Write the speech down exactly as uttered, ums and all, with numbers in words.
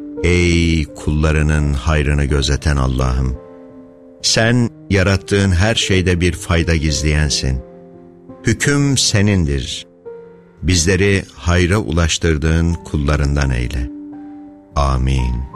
Ey kullarının hayrını gözeten Allah'ım! Sen yarattığın her şeyde bir fayda gizleyensin. Hüküm senindir. Bizleri hayra ulaştırdığın kullarından eyle. Amin.